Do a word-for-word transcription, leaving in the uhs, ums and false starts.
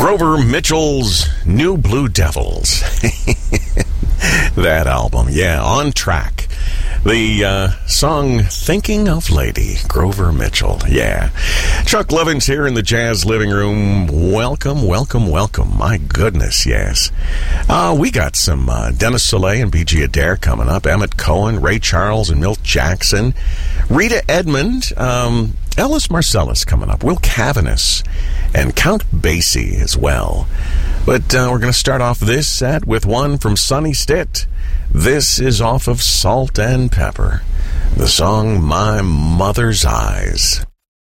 Grover Mitchell's New Blue Devils. That album, yeah, on track. The uh, song Thinking of Lady, Grover Mitchell, yeah. Chuck Lovins here in the Jazz Living Room. Welcome, welcome, welcome. My goodness, yes. Uh, we got some uh, Dennis Soleil and B G Adair coming up. Emmett Cohen, Ray Charles, and Milt Jackson. Rita Edmond, um, Ellis Marcellus coming up. Will Cavanis, and Count Basie as well. But uh, we're going to start off this set with one from Sonny Stitt. This is off of Salt and Pepper, the song My Mother's Eyes.